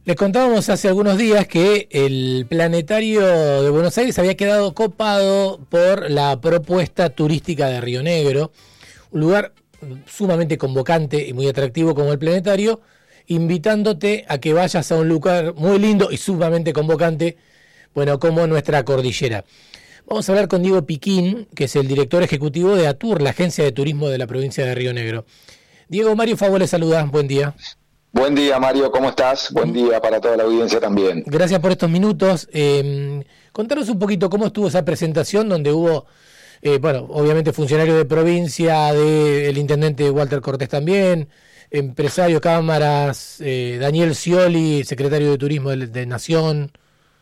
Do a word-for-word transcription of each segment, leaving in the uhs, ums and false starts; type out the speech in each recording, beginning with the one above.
Les contábamos hace algunos días que el planetario de Buenos Aires había quedado copado por la propuesta turística de Río Negro, un lugar sumamente convocante y muy atractivo como el planetario, invitándote a que vayas a un lugar muy lindo y sumamente convocante, bueno, como nuestra cordillera. Vamos a hablar con Diego Piquín, que es el director ejecutivo de ATUR, la agencia de turismo de la provincia de Río Negro. Diego, Mario Favo les saluda, buen día. Buen día, Mario, ¿cómo estás? Buen día para toda la audiencia también. Gracias por estos minutos. Eh, contanos un poquito cómo estuvo esa presentación donde hubo, eh, bueno, obviamente funcionarios de provincia, de, el intendente Walter Cortés también, empresarios, cámaras, eh, Daniel Scioli, secretario de Turismo de, de Nación.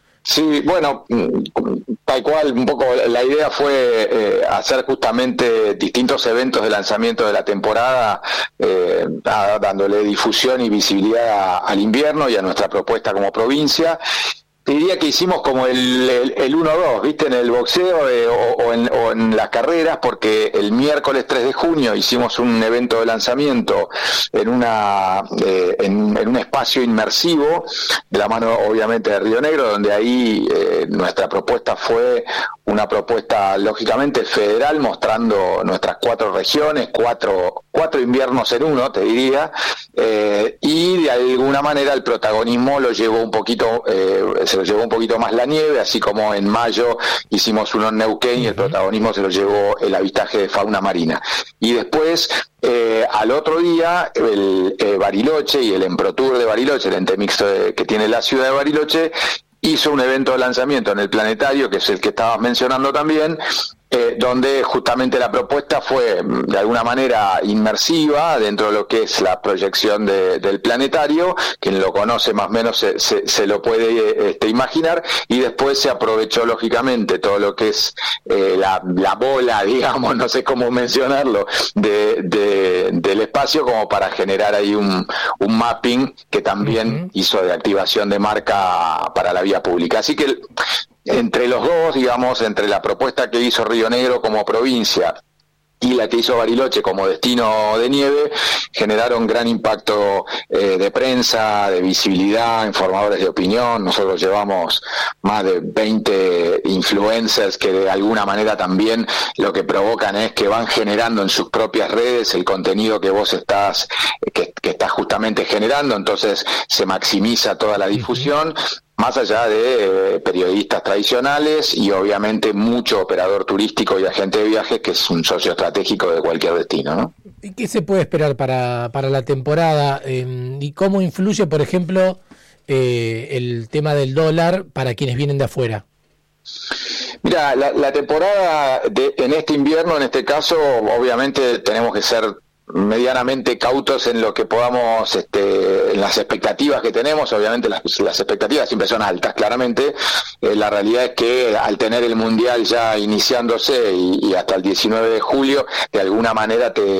Sí, bueno, tal cual, un poco la idea fue eh, hacer justamente distintos eventos de lanzamiento de la temporada, eh, dándole difusión y visibilidad a, al invierno y a nuestra propuesta como provincia. Te diría que hicimos como el, el, el uno dos, ¿viste? En el boxeo eh, o, o, en, o en las carreras, porque el miércoles tres de junio hicimos un evento de lanzamiento en una eh, en, en un espacio inmersivo, de la mano obviamente de Río Negro, donde ahí eh, nuestra propuesta fue una propuesta lógicamente federal, mostrando nuestras cuatro regiones, cuatro, cuatro inviernos en uno, te diría, eh, y de alguna manera el protagonismo lo llevó un poquito... Eh, se lo llevó un poquito más la nieve, así como en mayo hicimos uno en Neuquén y el protagonismo se lo llevó el avistaje de fauna marina. Y después, eh, al otro día, el eh, Bariloche y el Emprotour de Bariloche, el ente mixto de, que tiene la ciudad de Bariloche, hizo un evento de lanzamiento en el planetario, que es el que estabas mencionando también, eh, donde justamente la propuesta fue de alguna manera inmersiva dentro de lo que es la proyección de, del planetario. Quien lo conoce más o menos se, se, se lo puede este, imaginar, y después se aprovechó lógicamente todo lo que es eh, la, la bola, digamos, no sé cómo mencionarlo, de, de, del espacio, como para generar ahí un, un mapping que también uh-huh. hizo de activación de marca para la vía pública. Así que entre los dos, digamos, entre la propuesta que hizo Río Negro como provincia y la que hizo Bariloche como destino de nieve, generaron gran impacto eh, de prensa, de visibilidad, informadores de opinión. Nosotros llevamos más de veinte influencers que de alguna manera también lo que provocan es que van generando en sus propias redes el contenido que vos estás, que, que estás justamente generando, entonces se maximiza toda la difusión. Más allá de eh, periodistas tradicionales y obviamente mucho operador turístico y agente de viajes, que es un socio estratégico de cualquier destino, ¿no? ¿Y qué se puede esperar para, para la temporada? Eh, ¿Y cómo influye, por ejemplo, eh, el tema del dólar para quienes vienen de afuera? Mira, la, la temporada de, en este invierno, en este caso, obviamente tenemos que ser medianamente cautos en lo que podamos, este, en las expectativas que tenemos. Obviamente las, las expectativas siempre son altas, claramente. Eh, la realidad es que al tener el Mundial ya iniciándose y, y hasta el diecinueve de julio, de alguna manera te,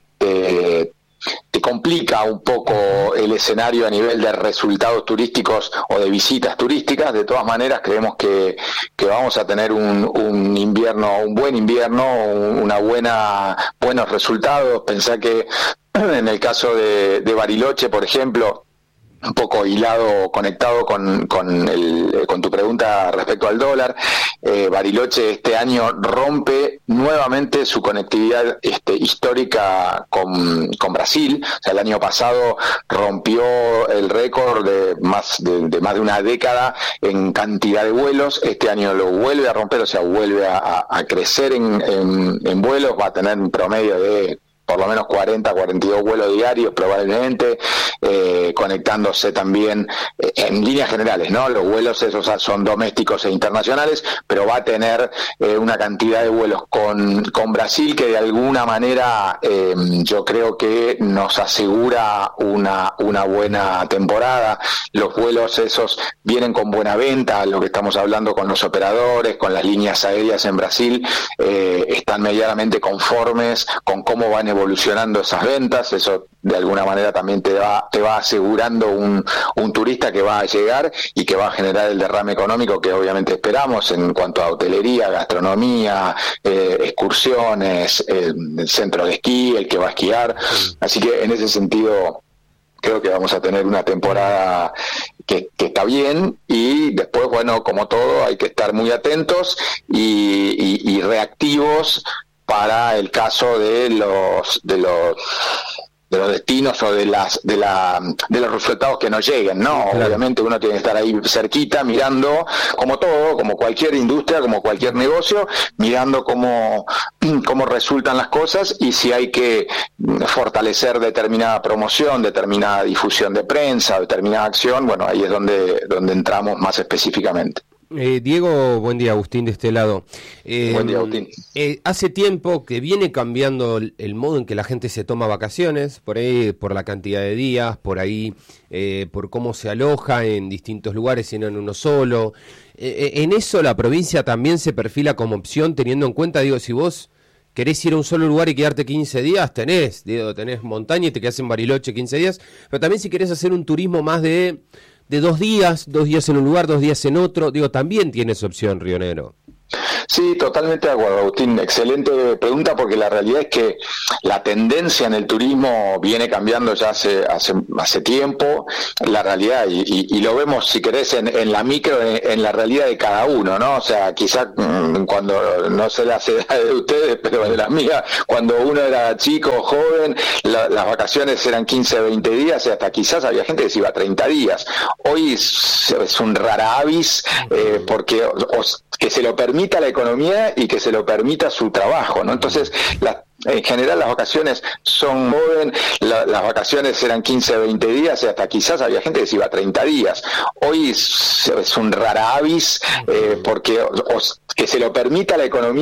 te te complica un poco el escenario a nivel de resultados turísticos o de visitas turísticas. De todas maneras, creemos que, que vamos a tener un, un invierno, un buen invierno, una buena, buenos resultados. Pensá que en el caso de, de Bariloche, por ejemplo, un poco hilado, conectado con, con, el, con tu pregunta respecto al dólar, eh, Bariloche este año rompe nuevamente su conectividad este, histórica con, con Brasil. O sea, el año pasado rompió el récord de más de, de más de una década en cantidad de vuelos. Este año lo vuelve a romper, o sea, vuelve a, a crecer en, en, en vuelos. Va a tener un promedio de por lo menos cuarenta, cuarenta y dos vuelos diarios probablemente, eh, conectándose también eh, en líneas generales, ¿no? Los vuelos esos son domésticos e internacionales, pero va a tener eh, una cantidad de vuelos con, con Brasil que de alguna manera eh, yo creo que nos asegura una, una buena temporada. Los vuelos esos vienen con buena venta, lo que estamos hablando con los operadores, con las líneas aéreas en Brasil, eh, están medianamente conformes con cómo van evolucionando esas ventas. Eso de alguna manera también te va te va asegurando un, un turista que va a llegar y que va a generar el derrame económico que obviamente esperamos en cuanto a hotelería, gastronomía, eh, excursiones, eh, el centro de esquí, el que va a esquiar. Así que en ese sentido creo que vamos a tener una temporada que, que está bien, y después, bueno, como todo, hay que estar muy atentos y, y, y reactivos para el caso de los de los de los destinos o de las de la de los resultados que no lleguen, ¿no? Claro. Obviamente uno tiene que estar ahí cerquita mirando, como todo, como cualquier industria, como cualquier negocio, mirando cómo cómo resultan las cosas, y si hay que fortalecer determinada promoción, determinada difusión de prensa, determinada acción, bueno, ahí es donde donde entramos más específicamente. Eh, Diego, buen día, Agustín de este lado. Eh, buen día, Agustín. Eh, hace tiempo que viene cambiando el, el modo en que la gente se toma vacaciones, por ahí por la cantidad de días, por ahí eh, por cómo se aloja en distintos lugares y no en uno solo. Eh, en eso la provincia también se perfila como opción, teniendo en cuenta, digo, si vos querés ir a un solo lugar y quedarte quince días, tenés, digo, tenés montaña y te quedás en Bariloche quince días, pero también si querés hacer un turismo más de... de dos días, dos días en un lugar, dos días en otro, digo, también tienes opción, Río Negro. Sí, totalmente de acuerdo, Agustín. Excelente pregunta, porque la realidad es que la tendencia en el turismo viene cambiando ya hace hace, hace tiempo, la realidad, y, y, y lo vemos, si querés, en, en la micro, en, en la realidad de cada uno, ¿no? O sea, quizás mmm, cuando, no sé las edades de ustedes, pero de las mías, cuando uno era chico o joven, la, las vacaciones eran quince, veinte días, y hasta quizás había gente que se iba a treinta días. Hoy es, es un rara avis, eh, porque os, que se lo permita la economía y que se lo permita su trabajo, ¿no? Entonces, la, en general las vacaciones son joven, la, las vacaciones eran quince, veinte días, y hasta quizás había gente que se iba a treinta días. Hoy es, es un rara avis, eh, porque os, que se lo permita la economía